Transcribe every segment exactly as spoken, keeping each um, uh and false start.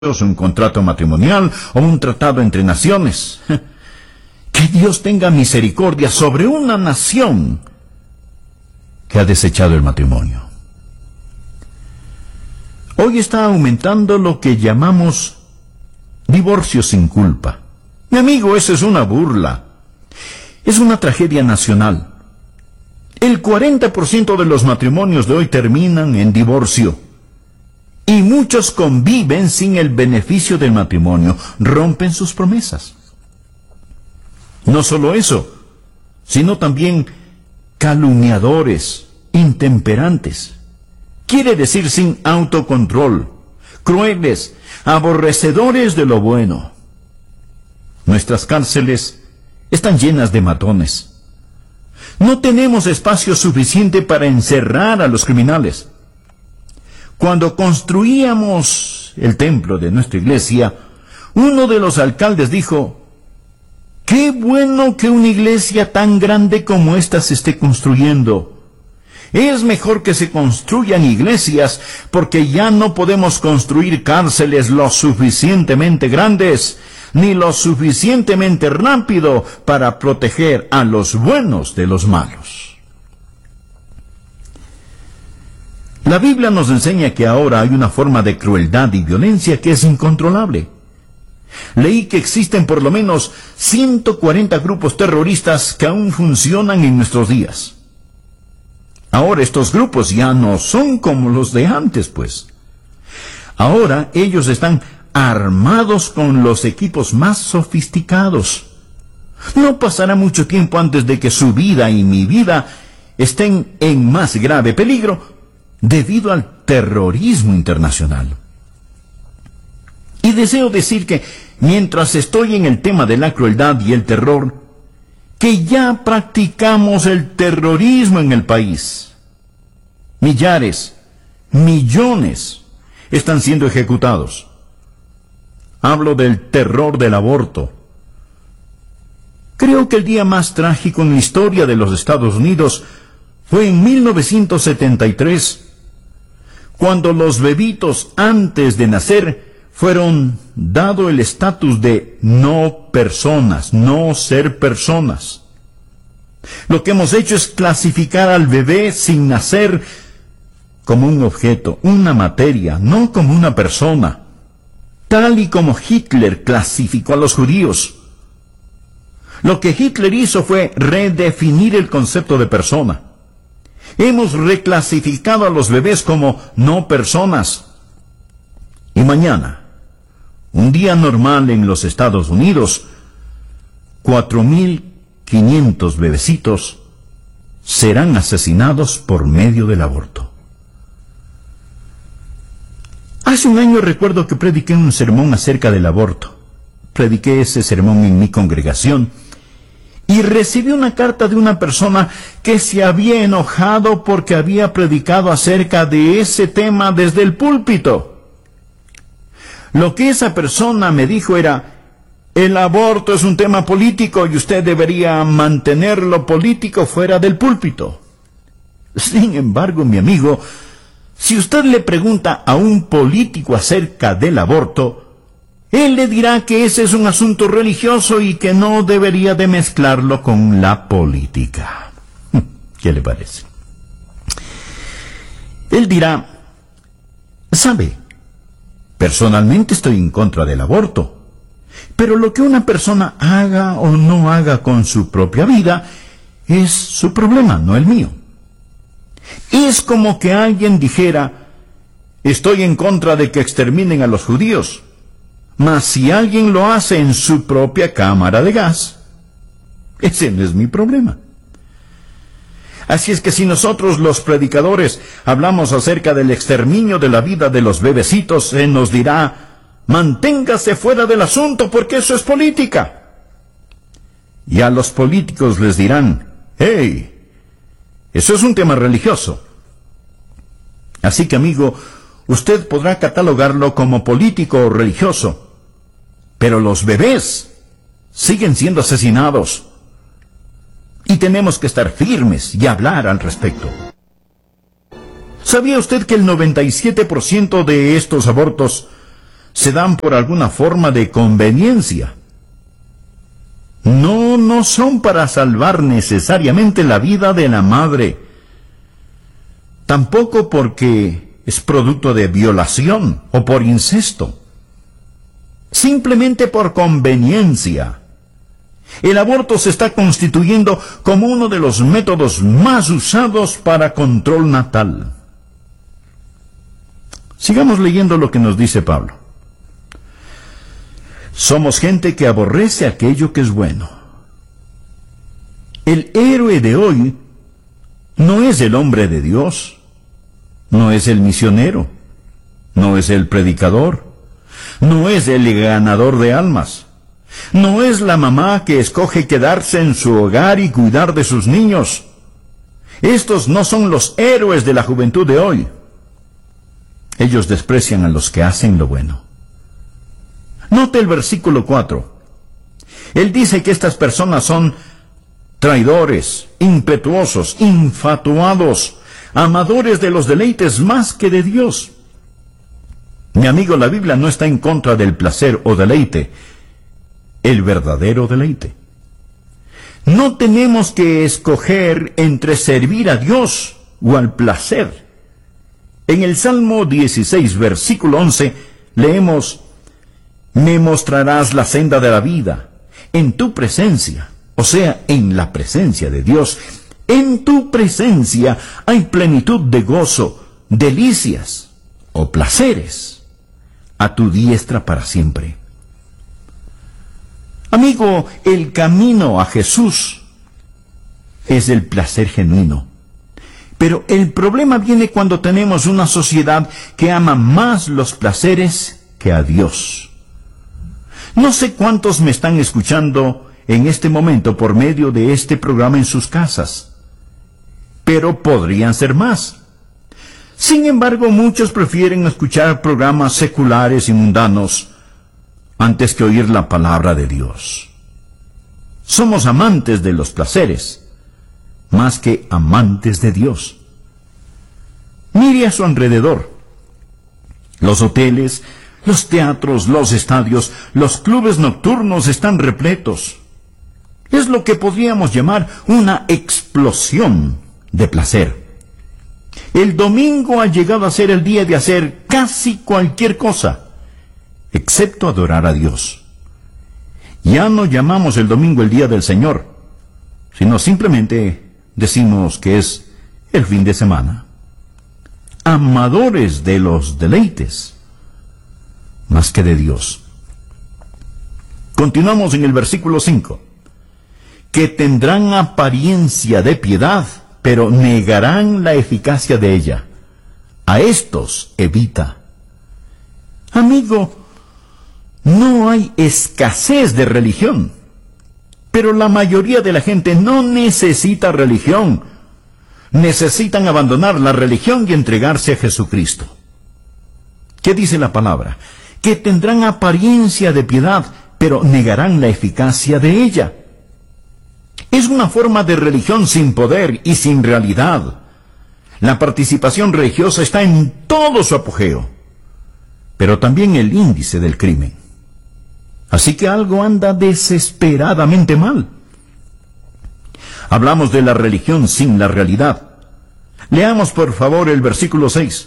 un contrato matrimonial o un tratado entre naciones. Que Dios tenga misericordia sobre una nación que ha desechado el matrimonio. Hoy está aumentando lo que llamamos divorcio sin culpa. Mi amigo, eso es una burla. Es una tragedia nacional. El cuarenta por ciento de los matrimonios de hoy terminan en divorcio. Y muchos conviven sin el beneficio del matrimonio, rompen sus promesas. No solo eso, sino también calumniadores, intemperantes. Quiere decir sin autocontrol, crueles, aborrecedores de lo bueno. Nuestras cárceles están llenas de matones. No tenemos espacio suficiente para encerrar a los criminales. Cuando construíamos el templo de nuestra iglesia, uno de los alcaldes dijo: «Qué bueno que una iglesia tan grande como esta se esté construyendo. Es mejor que se construyan iglesias, porque ya no podemos construir cárceles lo suficientemente grandes, ni lo suficientemente rápido para proteger a los buenos de los malos». La Biblia nos enseña que ahora hay una forma de crueldad y violencia que es incontrolable. Leí que existen por lo menos ciento cuarenta grupos terroristas que aún funcionan en nuestros días. Ahora estos grupos ya no son como los de antes, pues. Ahora ellos están armados con los equipos más sofisticados. No pasará mucho tiempo antes de que su vida y mi vida estén en más grave peligro debido al terrorismo internacional. Y deseo decir que, mientras estoy en el tema de la crueldad y el terror, que ya practicamos el terrorismo en el país. Millares, millones están siendo ejecutados. Hablo del terror del aborto. Creo que el día más trágico en la historia de los Estados Unidos fue en mil novecientos setenta y tres, cuando los bebitos antes de nacer fueron dado el estatus de no personas, no ser personas. Lo que hemos hecho es clasificar al bebé sin nacer como un objeto, una materia, no como una persona, tal y como Hitler clasificó a los judíos. Lo que Hitler hizo fue redefinir el concepto de persona. Hemos reclasificado a los bebés como no personas. Y mañana, un día normal en los Estados Unidos, cuatro mil quinientos bebecitos serán asesinados por medio del aborto. Hace un año recuerdo que prediqué un sermón acerca del aborto. Prediqué ese sermón en mi congregación y recibí una carta de una persona que se había enojado porque había predicado acerca de ese tema desde el púlpito. Lo que esa persona me dijo era: el aborto es un tema político y usted debería mantener lo político fuera del púlpito. Sin embargo, mi amigo, si usted le pregunta a un político acerca del aborto, él le dirá que ese es un asunto religioso y que no debería de mezclarlo con la política. ¿Qué le parece? Él dirá: ¿sabe? Personalmente estoy en contra del aborto, pero lo que una persona haga o no haga con su propia vida es su problema, no el mío. Es como que alguien dijera: estoy en contra de que exterminen a los judíos, mas si alguien lo hace en su propia cámara de gas, ese no es mi problema. Así es que si nosotros los predicadores hablamos acerca del exterminio de la vida de los bebecitos, se nos dirá: manténgase fuera del asunto porque eso es política. Y a los políticos les dirán: hey, eso es un tema religioso. Así que, amigo, usted podrá catalogarlo como político o religioso, pero los bebés siguen siendo asesinados. Y tenemos que estar firmes y hablar al respecto. ¿Sabía usted que el noventa y siete por ciento de estos abortos se dan por alguna forma de conveniencia. No, no son para salvar necesariamente la vida de la madre. Tampoco porque es producto de violación o por incesto. Simplemente por conveniencia. El aborto se está constituyendo como uno de los métodos más usados para control natal. Sigamos leyendo lo que nos dice Pablo. Somos gente que aborrece aquello que es bueno. El héroe de hoy no es el hombre de Dios, no es el misionero, no es el predicador, no es el ganador de almas, no es la mamá que escoge quedarse en su hogar y cuidar de sus niños. Estos no son los héroes de la juventud de hoy. Ellos desprecian a los que hacen lo bueno. Note el versículo cuatro. Él dice que estas personas son traidores, impetuosos, infatuados, amadores de los deleites más que de Dios. Mi amigo, la Biblia no está en contra del placer o deleite, el verdadero deleite. No tenemos que escoger entre servir a Dios o al placer. En el Salmo dieciséis, versículo once, leemos: me mostrarás la senda de la vida, en tu presencia, o sea, en la presencia de Dios. En tu presencia hay plenitud de gozo, delicias o placeres, a tu diestra para siempre. Amigo, el camino a Jesús es el placer genuino. Pero el problema viene cuando tenemos una sociedad que ama más los placeres que a Dios. No sé cuántos me están escuchando en este momento por medio de este programa en sus casas, pero podrían ser más. Sin embargo, muchos prefieren escuchar programas seculares y mundanos antes que oír la palabra de Dios. Somos amantes de los placeres, más que amantes de Dios. Mire a su alrededor. Los hoteles, los teatros, los estadios, los clubes nocturnos están repletos. Es lo que podríamos llamar una explosión de placer. El domingo ha llegado a ser el día de hacer casi cualquier cosa, excepto adorar a Dios. Ya no llamamos el domingo el día del Señor, sino simplemente decimos que es el fin de semana. Amadores de los deleites, más que de Dios. Continuamos en el versículo cinco. Que tendrán apariencia de piedad, pero negarán la eficacia de ella. A estos evita. Amigo, no hay escasez de religión, pero la mayoría de la gente no necesita religión. Necesitan abandonar la religión y entregarse a Jesucristo. ¿Qué dice la palabra? Que tendrán apariencia de piedad, pero negarán la eficacia de ella. Es una forma de religión sin poder y sin realidad. La participación religiosa está en todo su apogeo, pero también el índice del crimen. Así que algo anda desesperadamente mal. Hablamos de la religión sin la realidad. Leamos por favor el versículo seis.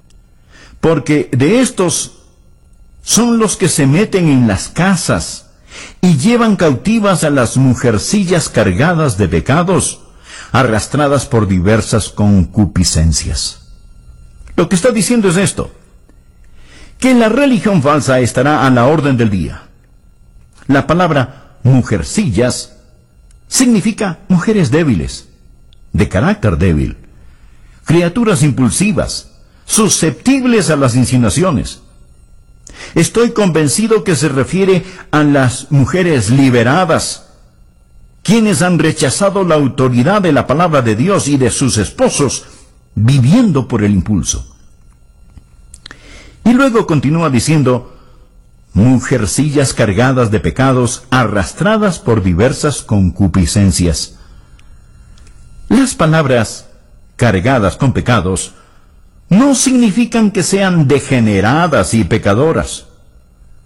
Porque de estos son los que se meten en las casas y llevan cautivas a las mujercillas cargadas de pecados, arrastradas por diversas concupiscencias. Lo que está diciendo es esto: que la religión falsa estará a la orden del día. La palabra mujercillas significa mujeres débiles, de carácter débil, criaturas impulsivas, susceptibles a las insinuaciones. Estoy convencido que se refiere a las mujeres liberadas, quienes han rechazado la autoridad de la palabra de Dios y de sus esposos, viviendo por el impulso. Y luego continúa diciendo: mujercillas cargadas de pecados, arrastradas por diversas concupiscencias. Las palabras cargadas con pecados no significan que sean degeneradas y pecadoras.